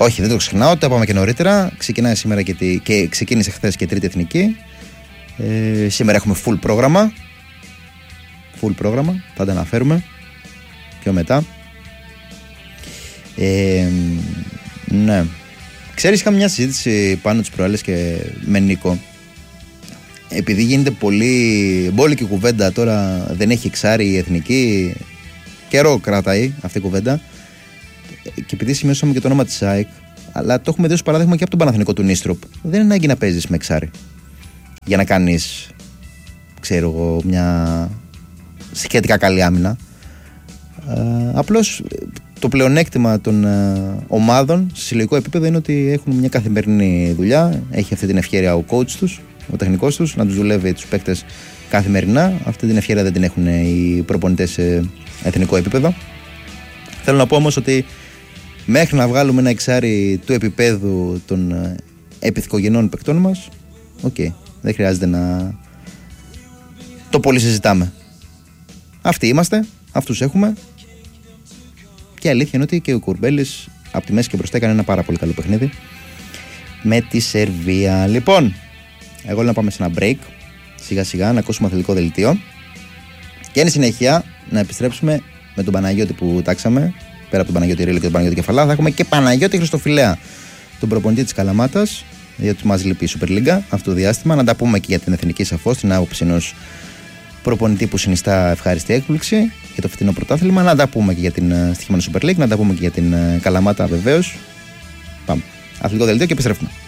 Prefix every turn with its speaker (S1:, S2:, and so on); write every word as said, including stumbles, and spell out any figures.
S1: Όχι, δεν το ξεχνάω, το είπαμε και νωρίτερα. Ξεκινάει σήμερα και, τη, και ξεκίνησε χθες και τρίτη εθνική. Ε, σήμερα έχουμε full πρόγραμμα. Full πρόγραμμα, θα τα αναφέρουμε πιο μετά. Ε, ναι. Ξέρεις, είχαμε μια συζήτηση πάνω τις προάλλες και με Νίκο. Επειδή γίνεται πολύ μπόλικη κουβέντα τώρα, δεν έχει εξάρει η εθνική. Καιρό κρατάει αυτή η κουβέντα. Και επειδή σημειώσαμε και το όνομα της ΑΕΚ, αλλά το έχουμε δει ως παράδειγμα και από τον Παναθηναϊκό του Νίστροπ. Δεν είναι ανάγκη να παίζεις με εξάρι για να κάνεις, ξέρω εγώ, μια σχετικά καλή άμυνα. Ε, απλώς το πλεονέκτημα των ε, ομάδων σε συλλογικό επίπεδο είναι ότι έχουν μια καθημερινή δουλειά. Έχει αυτή την ευκαιρία ο coach τους, ο τεχνικός τους, να τους δουλεύει τους παίκτες καθημερινά. Αυτή την ευκαιρία δεν την έχουν οι προπονητές σε εθνικό επίπεδο. Θέλω να πω όμως ότι μέχρι να βγάλουμε ένα εξάρι του επίπεδου των ε, επιθυκογενών παικτών μας, οκ, okay, δεν χρειάζεται να το πολύ συζητάμε. Αυτοί είμαστε, αυτούς έχουμε. Και η αλήθεια είναι ότι και ο Κουρμπέλης από τη μέση και μπροστά έκανε ένα πάρα πολύ καλό παιχνίδι με τη Σερβία. Λοιπόν, εγώ λέω να πάμε σε ένα break, σιγά σιγά να ακούσουμε αθλητικό δελτίο και εν συνεχεία να επιστρέψουμε με τον Παναγιώτη που τάξαμε. Πέρα από τον Παναγιώτη Ρίλο και τον Παναγιώτη Κεφαλά, θα έχουμε και Παναγιώτη Χριστοφιλέα, τον προπονητή της Καλαμάτας, γιατί μας λείπει η Super League αυτό το διάστημα. Να τα πούμε και για την εθνική, σαφώς, την άποψη ενός προπονητή που συνιστά ευχάριστη έκπληξη για το φετινό πρωτάθλημα. Να τα πούμε και για την στοιχημένη Super League, να τα πούμε και για την Καλαμάτα, βεβαίως. Πάμε. Αθλητικό δελτίο και επιστρέφουμε.